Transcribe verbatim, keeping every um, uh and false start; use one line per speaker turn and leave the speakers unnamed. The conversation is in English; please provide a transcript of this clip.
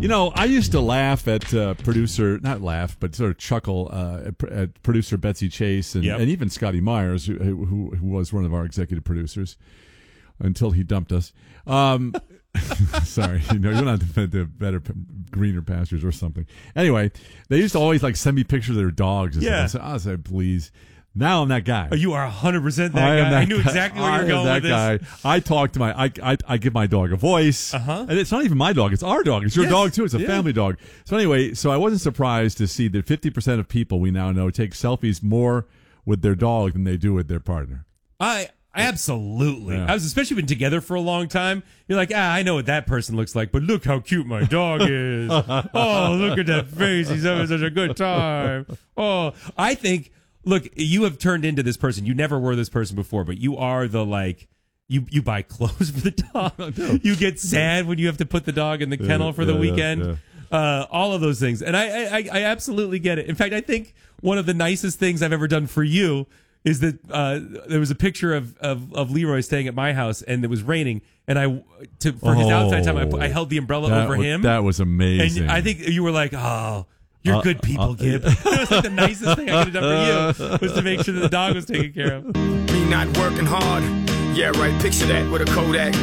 You know, I used to laugh at uh, producer, not laugh, but sort of chuckle uh, at, at producer Betsy Chase and,
Yep.
and even Scotty Myers, who, who, who was one of our executive producers until he dumped us. Um, sorry, you know, you're not the better, greener pastures or something. Anyway, they used to always like send me pictures of their dogs. And
Yeah.
stuff. I said, I said, please. Now I'm that guy.
Oh, you are one hundred percent that
I am
guy.
that
I knew
guy.
exactly where
I
you were
am
going
that
with
guy.
this.
I talk to my, I, I, I give my dog a voice.
Uh-huh.
And it's not even my dog. It's our dog. It's your
Yes.
dog too. It's a
Yeah.
family dog. So anyway, so I wasn't surprised to see that fifty percent of people we now know take selfies more with their dog than they do with their partner.
I absolutely.
Yeah.
I was especially been together for a long time. You're like, ah, I know what that person looks like, but look how cute my dog is. Oh, look at that face. He's having such a good time. Oh, I think. Look, you have turned into this person. You never were this person before, but you are the like. You you buy clothes for the dog. You get sad when you have to put the dog in the kennel for the
yeah,
weekend.
yeah.
Uh, all of those things, and I, I I absolutely get it. In fact, I think one of the nicest things I've ever done for you is that uh, there was a picture of, of of Leroy staying at my house, and it was raining, and I to for his
Oh,
outside time, I, put, I held the umbrella
That
over
was,
him.
That was amazing.
And I think you were like, oh. You're
Uh,
good people,
uh,
Gib. It was like the nicest thing I could have done for you was to make sure that the dog was taken care of.
Me not working hard. Yeah, right. Picture that with a Kodak.